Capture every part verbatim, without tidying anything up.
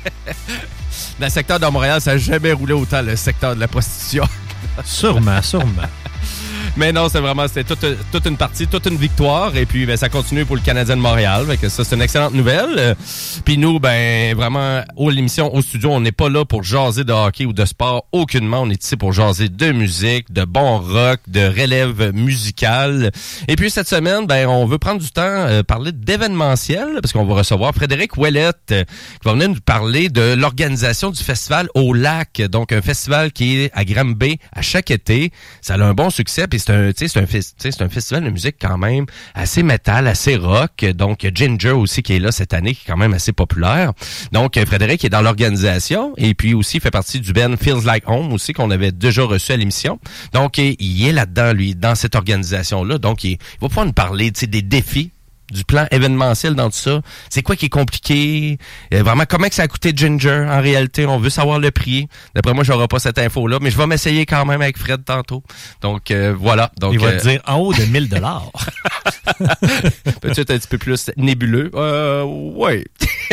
Dans le secteur de Montréal, ça n'a jamais roulé autant, le secteur de la prostitution. Sûrement, sûrement. Mais non, c'est vraiment, c'était toute, toute une partie, toute une victoire. Et puis, ben, ça continue pour le Canadien de Montréal. Fait que ça, c'est une excellente nouvelle. Euh, puis nous, ben, vraiment, au l'émission, au studio, on n'est pas là pour jaser de hockey ou de sport aucunement. On est ici pour jaser de musique, de bon rock, de relève musicale. Et puis, cette semaine, ben, on veut prendre du temps, euh, parler d'événementiel, parce qu'on va recevoir Frédéric Ouellette, euh, qui va venir nous parler de l'organisation du festival au Lac. Donc, un festival qui est à Granby à chaque été. Ça a un bon succès. Puis c'est un, c'est un, c'est un festival de musique quand même assez métal, assez rock. Donc, Ginger aussi qui est là cette année, qui est quand même assez populaire. Donc, Frédéric est dans l'organisation et puis aussi fait partie du band Feels Like Home aussi qu'on avait déjà reçu à l'émission. Donc, il est là-dedans, lui, dans cette organisation-là. Donc, il, il va pouvoir nous parler des défis du plan événementiel dans tout ça. C'est quoi qui est compliqué? Euh, vraiment, comment que ça a coûté Ginger en réalité? On veut savoir le prix. D'après moi, j'aurai pas cette info-là, mais je vais m'essayer quand même avec Fred tantôt. Donc, euh, voilà. Donc, il va euh... te dire en haut de mille dollars. Peut-être un petit peu plus nébuleux. Euh, ouais.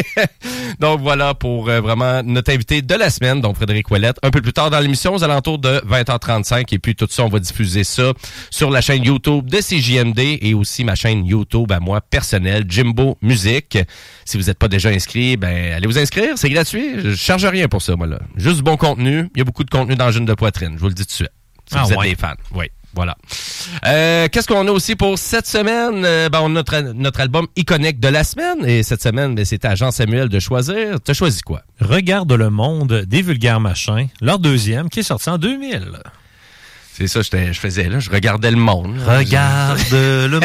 Donc, voilà pour euh, vraiment notre invité de la semaine, donc Frédéric Ouellette. Un peu plus tard dans l'émission, aux alentours de vingt heures trente-cinq. Et puis, tout ça, on va diffuser ça sur la chaîne YouTube de C J M D et aussi ma chaîne YouTube à moi personnelle, Jimbo Musique. Si vous n'êtes pas déjà inscrit, ben allez vous inscrire, c'est gratuit. Je charge rien pour ça, moi, là. Juste du bon contenu. Il y a beaucoup de contenu dans Jeune de Poitrine, je vous le dis tout de suite. Si ah, vous êtes ouais. des fans. Oui. Voilà. Euh, qu'est-ce qu'on a aussi pour cette semaine? Euh, ben, on a notre, notre album iconique de la semaine. Et cette semaine, ben, c'était à Jean-Samuel de choisir. T'as choisi quoi? Regarde le monde des vulgaires machins. Leur deuxième, qui est sorti en deux mille. C'est ça, je faisais là. Je regardais le monde. Là. Regarde le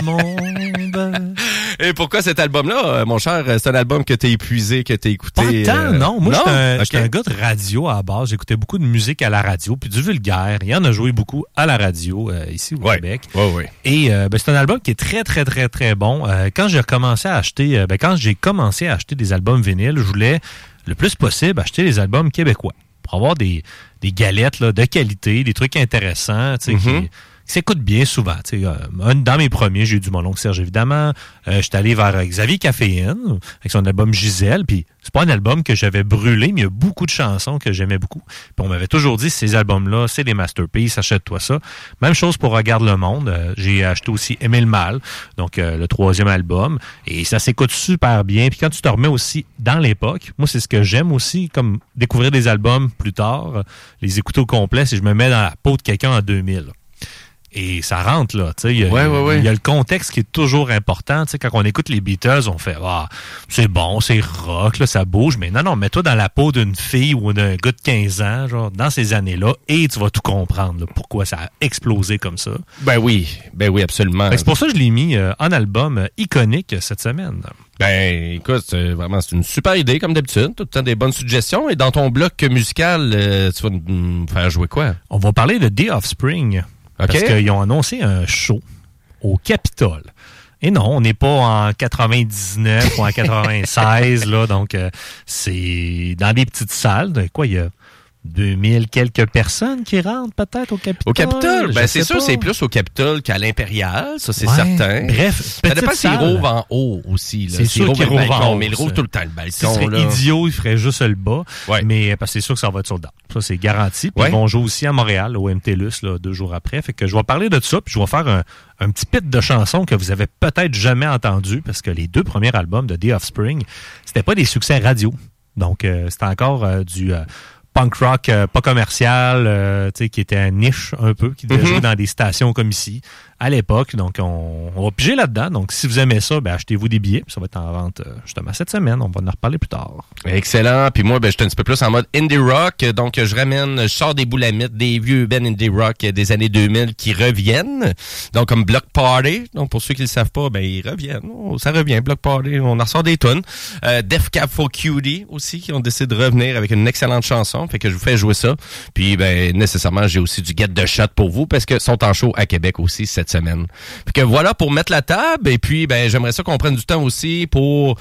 monde. Et pourquoi cet album-là, mon cher? C'est un album que t'as épuisé, que t'as écouté? Pas tant, euh... non. Moi, j'étais un, okay. un gars de radio à la base. J'écoutais beaucoup de musique à la radio, puis du vulgaire. Il y en a joué beaucoup à la radio, euh, ici au ouais. Québec. Ouais, ouais. Et euh, ben, c'est un album qui est très, très, très, très bon. Euh, quand j'ai recommencé à acheter, euh, ben, quand j'ai commencé à acheter des albums vinyles, je voulais le plus possible acheter des albums québécois pour avoir des, des galettes là, de qualité, des trucs intéressants, tu sais, mm-hmm. qui, qui s'écoutent bien souvent. Tu sais, euh, dans mes premiers, j'ai eu du Mon oncle Serge, évidemment. Euh, j'étais allé vers Xavier Caféine avec son album Gisèle, puis c'est pas un album que j'avais brûlé, mais il y a beaucoup de chansons que j'aimais beaucoup. Puis on m'avait toujours dit, ces albums-là, c'est des masterpieces, achète-toi ça. Même chose pour Regarde le monde. Euh, j'ai acheté aussi Aimer le mal, donc euh, le troisième album, et ça s'écoute super bien. Puis quand tu te remets aussi dans l'époque, moi, c'est ce que j'aime aussi, comme découvrir des albums plus tard, les écouter au complet, si je me mets dans la peau de quelqu'un en deux mille. Et ça rentre, là. Il y, ouais, ouais, ouais. y a le contexte qui est toujours important. T'sais, quand on écoute les Beatles, on fait ah, c'est bon, c'est rock, là, ça bouge. Mais non, non, mets-toi dans la peau d'une fille ou d'un gars de quinze ans, genre, dans ces années-là, et tu vas tout comprendre, là, pourquoi ça a explosé comme ça. Ben oui, ben oui, absolument. C'est pour ça que je l'ai mis euh, en album euh, iconique cette semaine. Ben, écoute, c'est vraiment, c'est une super idée, comme d'habitude. Tout le temps des bonnes suggestions. Et dans ton bloc musical, euh, tu vas nous faire jouer quoi? On va parler de The Offspring. Okay. Parce qu'ils ont annoncé un show au Capitole. Et non, on n'est pas en quatre-vingt-dix-neuf ou en quatre-vingt-seize, là. Donc, euh, c'est dans des petites salles. De quoi, il y a deux mille quelques personnes qui rentrent peut-être au Capitole. Au Capitole? Ben, c'est sûr, pas. c'est plus au Capitole qu'à l'Impérial. Ça, c'est ouais. certain. Bref, ça dépend s'ils rouvent en haut aussi, là. C'est sûr qu'ils rouvent en haut. Mais ils rouvent tout le temps le balcon, Ce serait là. idiot, ils feraient juste le bas. Ouais. Mais, parce que c'est sûr que ça va être soldat. Ça, c'est garanti. Puis ouais. ils vont jouer aussi à Montréal, au M T L U S, là, deux jours après. Fait que je vais parler de ça, puis je vais faire un, un petit pit de chansons que vous avez peut-être jamais entendu, parce que les deux premiers albums de The Offspring, c'était pas des succès radio. Donc, euh, c'était encore euh, du... Euh, punk rock euh, pas commercial, euh, tu sais, qui était à niche un peu, qui devait mm-hmm. jouer dans des stations comme ici à l'époque. Donc, on, on va piger là-dedans. Donc, si vous aimez ça, ben achetez-vous des billets. Puis ça va être en vente euh, justement cette semaine. On va en reparler plus tard. Excellent. Puis moi, ben, j'étais un petit peu plus en mode indie rock. Donc, je ramène, je sors des boulamites, des vieux bands indie rock des années deux mille qui reviennent. Donc, comme Block Party. Donc, pour ceux qui ne le savent pas, ben, ils reviennent. Oh, ça revient, Block Party. On en ressort des tonnes. Euh, Def Cab for Cutie aussi, qui ont décidé de revenir avec une excellente chanson. Fait que je vous fais jouer ça. Puis, ben, nécessairement, j'ai aussi du Get the Shot pour vous parce que sont en show à Québec aussi cette semaine. Fait que voilà pour mettre la table. Et puis, ben, j'aimerais ça qu'on prenne du temps aussi pour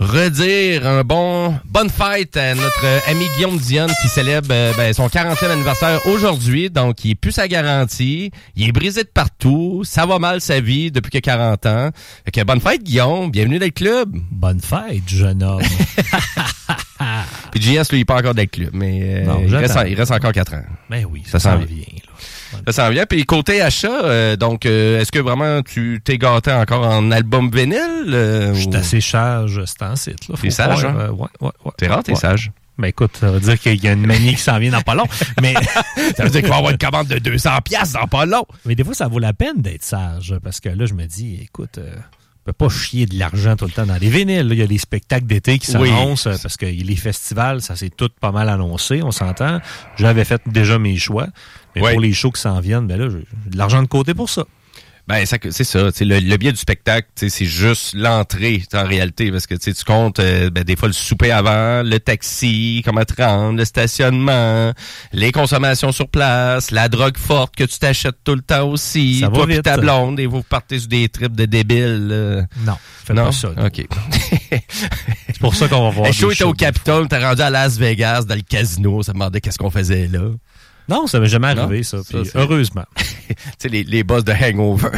redire un bon bonne fête à notre ami Guillaume Dionne qui célèbre ben, son quarantième anniversaire aujourd'hui. Donc, il est plus sa garantie. Il est brisé de partout. Ça va mal sa vie depuis que quarante ans. Fait que bonne fête, Guillaume. Bienvenue dans le club. Bonne fête, jeune homme. Puis J S, lui, il n'est pas encore dans le club, mais euh, non, il, reste, il reste encore quatre ans. Ben oui, ça, ça s'en vient. Là. Ça s'en vient. Puis côté achat, euh, donc, euh, est-ce que vraiment tu t'es gâté encore en album vinyle? Euh, je suis ou... assez sage, c'est en site. Là. T'es sage, voir, hein? Euh, ouais, ouais, ouais. T'es rare, t'es ouais. sage. Ben écoute, ça veut dire qu'il y a une manie qui s'en vient dans pas long. Mais ça veut dire qu'il va y avoir une commande de deux cents piastres dans pas long. Mais des fois, ça vaut la peine d'être sage. Parce que là, je me dis, écoute... Euh, on peut pas chier de l'argent tout le temps dans les vinyles. Là, il y a des spectacles d'été qui s'annoncent oui. parce que les festivals, ça s'est tout pas mal annoncé, on s'entend. J'avais fait déjà mes choix. Mais oui. pour les shows qui s'en viennent, ben là, j'ai de l'argent de côté pour ça. Ben ça, c'est ça. Le, le biais du spectacle, c'est juste l'entrée en réalité, parce que tu comptes euh, ben, des fois le souper avant, le taxi, comment te rendre, le stationnement, les consommations sur place, la drogue forte que tu t'achètes tout le temps aussi. Ça va toi vite. Puis ta blonde, et vous partez sur des trips de débiles. Euh... Non, fais non? pas ça. Non. Ok. C'est pour ça qu'on va voir. Le show était au Capitole, t'es rendu à Las Vegas dans le casino, ça me demandait qu'est-ce qu'on faisait là. Non, ça m'est jamais arrivé, non, ça. Puis ça heureusement. Tu sais, les, les boss de Hangover.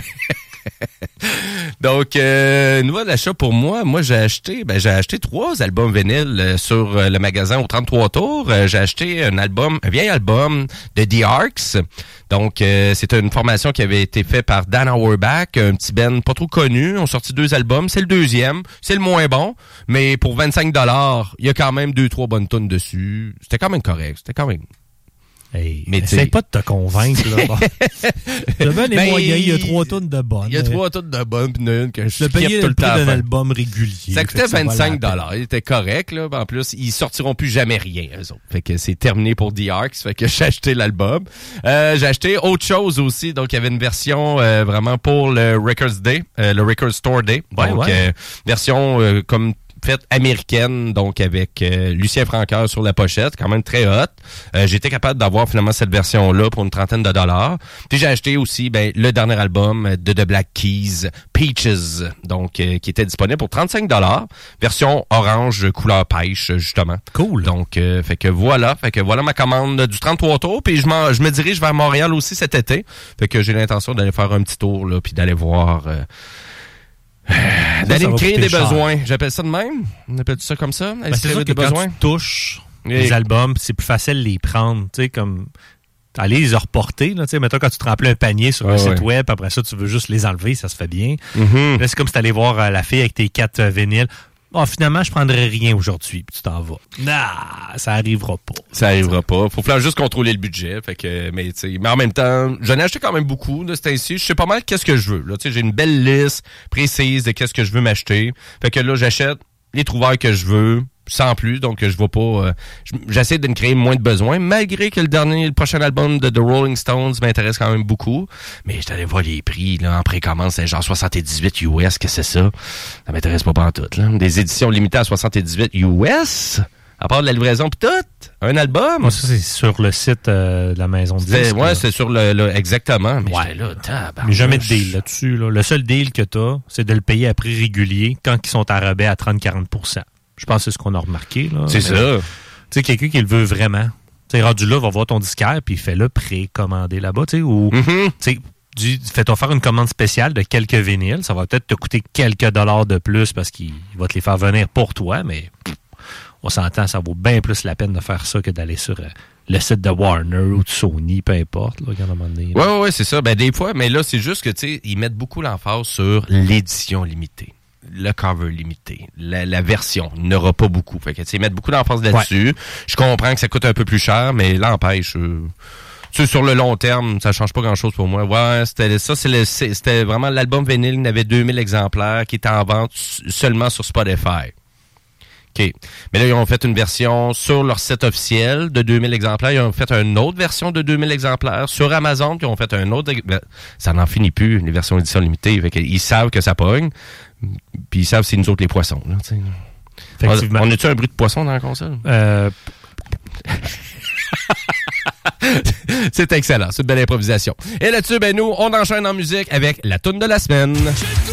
Donc, euh, nouvel achat pour moi. Moi, j'ai acheté, ben, j'ai acheté trois albums vinyles euh, sur euh, le magasin au trente-trois tours. Euh, j'ai acheté un album, un vieil album de The Arcs. Donc, euh, c'est une formation qui avait été faite par Dan Auerbach, un petit band pas trop connu. On a sorti deux albums. C'est le deuxième. C'est le moins bon. Mais pour vingt-cinq dollars, il y a quand même deux, trois bonnes tunes dessus. C'était quand même correct. C'était quand même... Hey, mais essaye pas de te convaincre, là. Bon. Le ben est moyen, il y a trois tonnes de bonnes. Il y a trois tonnes de bonnes, puis une que je skip tout le, le temps. d'un album régulier. Ça coûtait vingt-cinq dollars. Il était correct, là. En plus, ils sortiront plus jamais rien, eux autres. Fait que c'est terminé pour The Arcs. Fait que j'ai acheté l'album. Euh, j'ai acheté autre chose aussi. Donc, il y avait une version euh, vraiment pour le Records Day, euh, le Record Store Day. Ouais, donc, ouais. Euh, version euh, comme faite américaine, donc avec euh, Lucien Francoeur sur la pochette, quand même très hot. Euh, j'étais capable d'avoir finalement cette version-là pour une trentaine de dollars. Puis j'ai acheté aussi ben, le dernier album de The Black Keys, Peaches, donc euh, qui était disponible pour trente-cinq dollars, version orange couleur pêche justement. Cool. Donc euh, fait que voilà, fait que voilà ma commande du trente-trois tours. Puis je m'en, je me dirige vers Montréal aussi cet été. Fait que j'ai l'intention d'aller faire un petit tour là, puis d'aller voir. Euh, Ça, d'aller me créer des cher. besoins. J'appelle ça de même. On appelle ça comme ça. Ben, c'est sûr que des quand besoins. Tu touches Et... les albums, c'est plus facile de les prendre. Tu sais, comme aller les reporter. Là, tu sais, mettons quand tu te remplis un panier sur ah, un ouais. site web, après ça, tu veux juste les enlever, ça se fait bien. Mm-hmm. Là, c'est comme si tu allais voir euh, la fille avec tes quatre euh, vinyles. Oh, finalement, je prendrai rien aujourd'hui, puis tu t'en vas. Nah, ça arrivera pas. Ça arrivera pas. Faut falloir juste contrôler le budget. Fait que, mais, tu sais, mais en même temps, j'en ai acheté quand même beaucoup de ce temps-ci. Je sais pas mal qu'est-ce que je veux. Là, tu sais, j'ai une belle liste précise de qu'est-ce que je veux m'acheter. Fait que là, j'achète les trouvailles que je veux, sans plus. Donc, je vais pas. Euh, j'essaie de me créer moins de besoins, malgré que le dernier, le prochain album de The Rolling Stones m'intéresse quand même beaucoup. Mais je t'allais voir les prix là en précommande, c'est genre soixante-dix-huit U S. Qu'est-ce que c'est ça? Ça m'intéresse pas pantoute, là. Des éditions limitées à soixante-dix-huit U S. À part de la livraison pis tout, un album. Moi, ça, c'est sur le site euh, de la maison de disques. Ouais, c'est sur le, le exactement. Mais ouais, là, mais jamais de deal là-dessus. Là. Le seul deal que t'as, c'est de le payer à prix régulier quand ils sont à rabais à trente à quarante pour cent. Je pense que c'est ce qu'on a remarqué. Là. C'est mais, ça. Tu sais, quelqu'un qui le veut vraiment. Tu sais, rendu là, va voir ton disquaire puis fais-le précommander là-bas, tu sais, ou mm-hmm. tu sais, fais-toi faire une commande spéciale de quelques vinyles. Ça va peut-être te coûter quelques dollars de plus parce qu'il va te les faire venir pour toi, mais on s'entend, ça vaut bien plus la peine de faire ça que d'aller sur euh, le site de Warner ou de Sony, peu importe. Là, quand à un moment donné, là. Ouais, ouais, c'est ça. Ben, des fois, mais là, c'est juste que, tu sais, ils mettent beaucoup l'emphase sur l'édition limitée. Le cover limité, la, la version, il n'aura pas beaucoup. Fait que, tu sais, ils mettent beaucoup d'emphase là-dessus. Ouais. Je comprends que ça coûte un peu plus cher, mais l'empêche... Euh, tu sais, sur le long terme, ça change pas grand-chose pour moi. Ouais, c'était ça, c'est le, c'était vraiment l'album vinyle, il y avait deux mille exemplaires qui étaient en vente seulement sur Spotify. OK. Mais là, ils ont fait une version sur leur site officiel de deux mille exemplaires. Ils ont fait une autre version de deux mille exemplaires sur Amazon. Puis ils ont fait un autre... Ça n'en finit plus, les versions édition limitée. Fait qu'ils savent que ça pogne. Puis ils savent que c'est nous autres les poissons. Là, effectivement. On, on a-tu un bruit de poisson dans la console? Euh... C'est excellent. C'est une belle improvisation. Et là-dessus, ben nous, on enchaîne en musique avec la toune de la semaine.